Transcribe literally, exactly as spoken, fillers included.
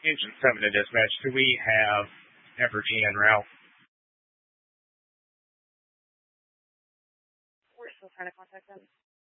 Engine seven to dispatch. Do we have Evergy en route? We're still trying to contact them.